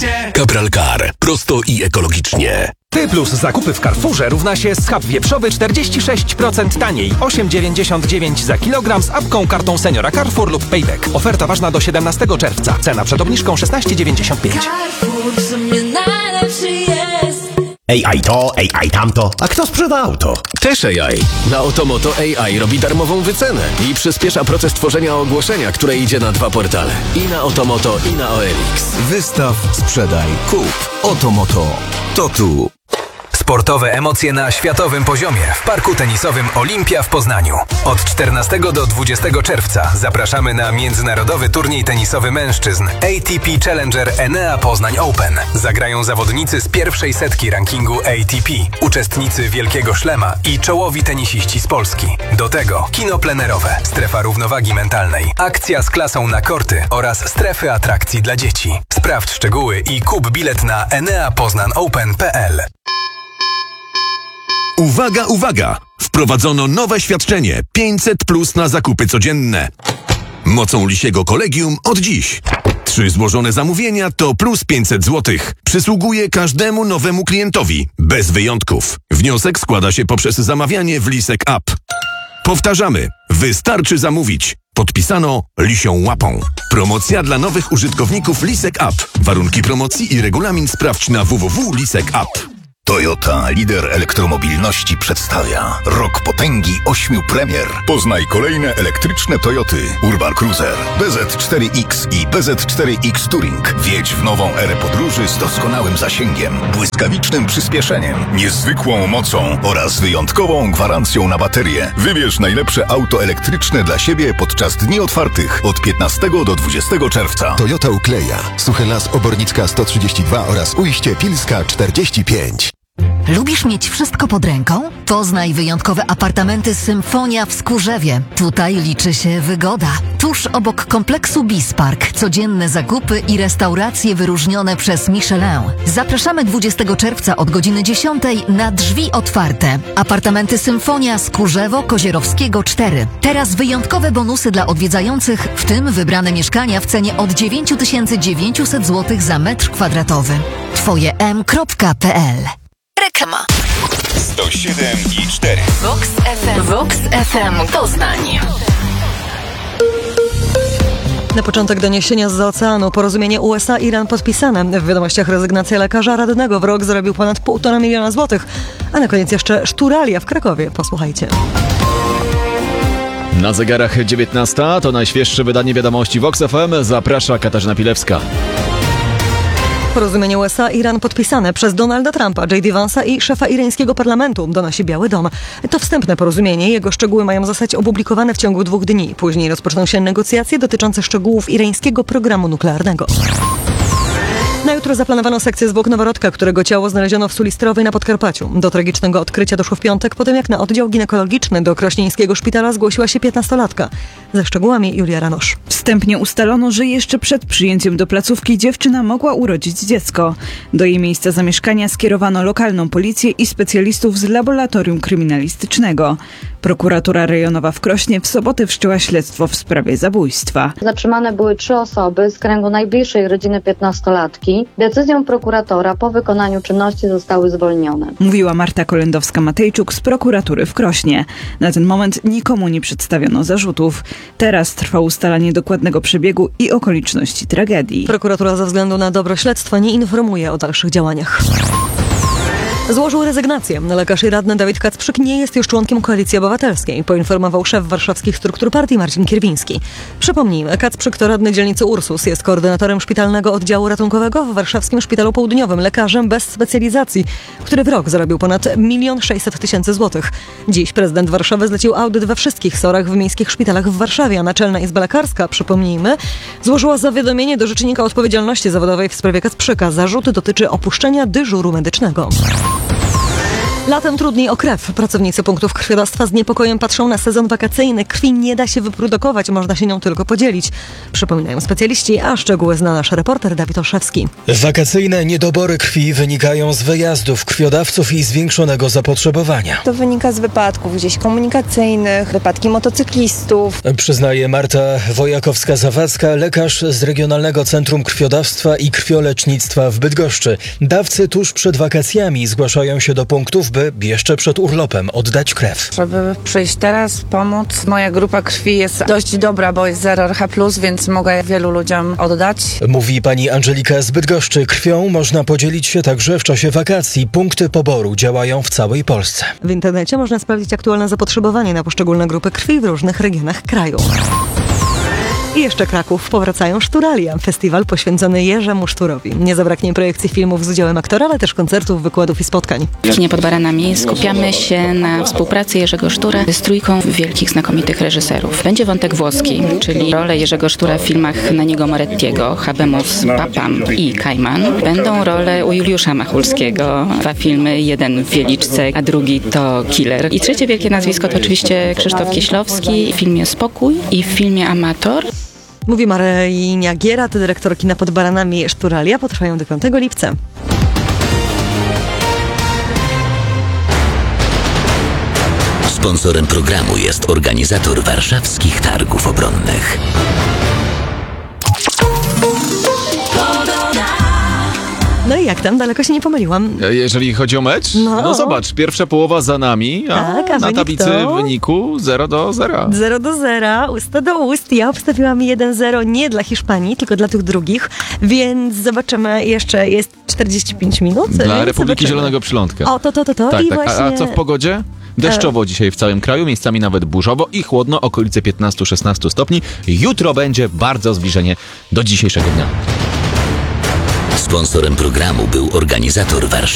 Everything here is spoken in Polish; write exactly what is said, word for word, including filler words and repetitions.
wszędzie. Cabral Car. Prosto i ekologicznie. Ty plus zakupy w Carrefourze równa się schab wieprzowy czterdzieści sześć procent taniej. osiem dziewięćdziesiąt dziewięć za kilogram z apką, kartą seniora Carrefour lub Payback. Oferta ważna do siedemnastego czerwca. Cena przed obniżką szesnaście dziewięćdziesiąt pięć. Carrefour w sumie najlepszy jest. A I to, A I tamto. A kto sprzeda auto? Też A I. Na Otomoto A I robi darmową wycenę i przyspiesza proces tworzenia ogłoszenia, które idzie na dwa portale. I na Otomoto, i na O L X. Wystaw, sprzedaj, kup. Otomoto. To tu. Sportowe emocje na światowym poziomie w parku tenisowym Olimpia w Poznaniu. Od czternastego do dwudziestego czerwca zapraszamy na międzynarodowy turniej tenisowy mężczyzn A T P Challenger Enea Poznań Open. Zagrają zawodnicy z pierwszej setki rankingu A T P, uczestnicy Wielkiego Szlema i czołowi tenisiści z Polski. Do tego kino plenerowe, strefa równowagi mentalnej, akcja z klasą na korty oraz strefy atrakcji dla dzieci. Sprawdź szczegóły i kup bilet na enea poznań open kropka p l. Uwaga, uwaga! Wprowadzono nowe świadczenie pięćset plus na zakupy codzienne. Mocą Lisiego Kolegium od dziś. Trzy złożone zamówienia to plus pięćset złotych. Przysługuje każdemu nowemu klientowi, bez wyjątków. Wniosek składa się poprzez zamawianie w Lisek App. Powtarzamy, wystarczy zamówić. Podpisano Lisią Łapą. Promocja dla nowych użytkowników Lisek App. Warunki promocji i regulamin sprawdź na w w w kropka lisek app. Toyota, lider elektromobilności, przedstawia rok potęgi ośmiu premier. Poznaj kolejne elektryczne Toyoty Urban Cruiser, B Z cztery X i B Z cztery X Touring. Wjedź w nową erę podróży z doskonałym zasięgiem, błyskawicznym przyspieszeniem, niezwykłą mocą oraz wyjątkową gwarancją na baterię. Wybierz najlepsze auto elektryczne dla siebie podczas dni otwartych od piętnastego do dwudziestego czerwca. Toyota Ukleja, Suchy Las Obornicka sto trzydzieści dwa oraz Ujście Pilska czterdzieści pięć. Lubisz mieć wszystko pod ręką? Poznaj wyjątkowe apartamenty Symfonia w Skórzewie. Tutaj liczy się wygoda. Tuż obok kompleksu Bispark. Codzienne zakupy i restauracje wyróżnione przez Michelin. Zapraszamy dwudziestego czerwca od godziny dziesiątej na drzwi otwarte. Apartamenty Symfonia Skórzewo Kozierowskiego cztery. Teraz wyjątkowe bonusy dla odwiedzających, w tym wybrane mieszkania w cenie od dziewięć tysięcy dziewięćset złotych za metr kwadratowy. twoje m kropka p l. Reklama. sto siedem i cztery. Vox F M. Vox F M Poznań. Na początek doniesienia z oceanu. Porozumienie U S A-Iran podpisane. W wiadomościach rezygnacja lekarza radnego w rok zarobił ponad półtora miliona złotych. A na koniec jeszcze szturalia w Krakowie. Posłuchajcie. Na zegarach dziewiętnasta to najświeższe wydanie wiadomości Vox F M. Zaprasza Katarzyna Pilewska. Porozumienie U S A-Iran podpisane przez Donalda Trumpa, J D Vance'a i szefa irańskiego parlamentu, donosi Biały Dom. To wstępne porozumienie. Jego szczegóły mają zostać opublikowane w ciągu dwóch dni. Później rozpoczną się negocjacje dotyczące szczegółów irańskiego programu nuklearnego. Na jutro zaplanowano sekcję zwłok noworodka, którego ciało znaleziono w Suli Strowej na Podkarpaciu. Do tragicznego odkrycia doszło w piątek, po tym jak na oddział ginekologiczny do krośnieńskiego szpitala zgłosiła się piętnastolatka. Ze szczegółami Julia Ranosz. Wstępnie ustalono, że jeszcze przed przyjęciem do placówki dziewczyna mogła urodzić dziecko. Do jej miejsca zamieszkania skierowano lokalną policję i specjalistów z laboratorium kryminalistycznego. Prokuratura rejonowa w Krośnie w sobotę wszczęła śledztwo w sprawie zabójstwa. Zatrzymane były trzy osoby z kręgu najbliższej rodziny piętnastolatki. Decyzją prokuratora po wykonaniu czynności zostały zwolnione. Mówiła Marta Kolendowska-Matejczuk z prokuratury w Krośnie. Na ten moment nikomu nie przedstawiono zarzutów. Teraz trwa ustalanie dokładnego przebiegu i okoliczności tragedii. Prokuratura ze względu na dobro śledztwa nie informuje o dalszych działaniach. Złożył rezygnację. Lekarz i radny Dawid Kacprzyk nie jest już członkiem Koalicji Obywatelskiej, poinformował szef warszawskich struktur partii Marcin Kierwiński. Przypomnijmy, Kacprzyk to radny dzielnicy Ursus, jest koordynatorem szpitalnego oddziału ratunkowego w warszawskim Szpitalu Południowym, lekarzem bez specjalizacji, który w rok zarobił ponad milion sześćset tysięcy złotych. Dziś prezydent Warszawy zlecił audyt we wszystkich sorach w miejskich szpitalach w Warszawie, a Naczelna Izba Lekarska, przypomnijmy, złożyła zawiadomienie do Rzecznika Odpowiedzialności Zawodowej w sprawie Kacprzyka. Zarzut dotyczy opuszczenia dyżuru medycznego. Latem trudniej o krew. Pracownicy punktów krwiodawstwa z niepokojem patrzą na sezon wakacyjny. Krwi nie da się wyprodukować, można się nią tylko podzielić. Przypominają specjaliści, a szczegóły zna nasz reporter Dawid Olszewski. Wakacyjne niedobory krwi wynikają z wyjazdów krwiodawców i zwiększonego zapotrzebowania. To wynika z wypadków gdzieś komunikacyjnych, wypadki motocyklistów. Przyznaje Marta Wojakowska-Zawadzka, lekarz z Regionalnego Centrum Krwiodawstwa i Krwiolecznictwa w Bydgoszczy. Dawcy tuż przed wakacjami zgłaszają się do punktów, by jeszcze przed urlopem oddać krew. Żeby przyjść teraz, pomóc. Moja grupa krwi jest dość dobra, bo jest zero R H plus, więc mogę wielu ludziom oddać. Mówi pani Angelika z Bydgoszczy. Krwią można podzielić się także w czasie wakacji. Punkty poboru działają w całej Polsce. W internecie można sprawdzić aktualne zapotrzebowanie na poszczególne grupy krwi w różnych regionach kraju. I jeszcze Kraków. Powracają Szturalia. Festiwal poświęcony Jerzemu Szturowi. Nie zabraknie projekcji filmów z udziałem aktora, ale też koncertów, wykładów i spotkań. W kinie pod Baranami skupiamy się na współpracy Jerzego Sztura z trójką wielkich, znakomitych reżyserów. Będzie wątek włoski, czyli rolę Jerzego Sztura w filmach Naniego Morettiego, Habemus Papam i Kajman. Będą role u Juliusza Machulskiego. Dwa filmy, jeden w Wieliczce, a drugi to Killer. I trzecie wielkie nazwisko to oczywiście Krzysztof Kieślowski w filmie Spokój i w filmie Amator. Mówi Maryjnia Giera, to dyrektor kina pod Baranami Szturalia. Potrwają do piątego lipca. Sponsorem programu jest organizator warszawskich targów obronnych. No i jak tam? Daleko się nie pomyliłam. Jeżeli chodzi o mecz? No, no zobacz, pierwsza połowa za nami, a, tak, a na tablicy to... wyniku zero do zera. zero do zera, usta do ust. Ja obstawiłam jeden zero nie dla Hiszpanii, tylko dla tych drugich, więc zobaczymy. Jeszcze jest czterdzieści pięć minut. Dla Republiki zobaczymy. Zielonego Przylądka. O, to, to, to, to. Tak, I tak. właśnie... A, a co w pogodzie? Deszczowo dzisiaj w całym kraju, miejscami nawet burzowo i chłodno, okolice piętnaście do szesnastu stopni. Jutro będzie bardzo zbliżenie do dzisiejszego dnia. Sponsorem programu był organizator warszawskich